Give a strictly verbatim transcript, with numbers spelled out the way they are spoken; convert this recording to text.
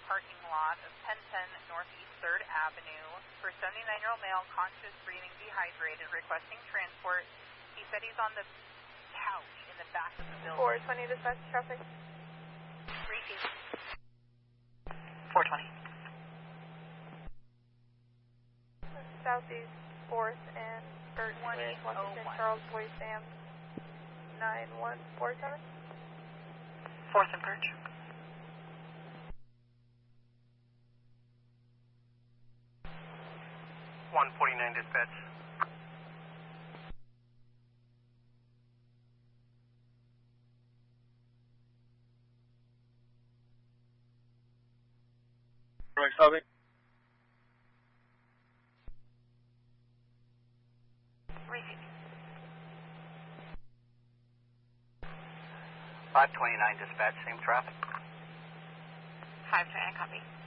parking lot of ten ten Northeast third Avenue for seventy-nine-year-old male, conscious, breathing, dehydrated, requesting transport. He said he's on the couch in the back of the building. four twenty dispatch traffic. Repeat. four twenty. Southeast fourth and Birch with Washington Charles Boy Sam nine one four seven. fourth and Birch. one forty-nine dispatch. Roy Southern. five twenty-nine dispatch, same traffic. five twenty-nine, copy.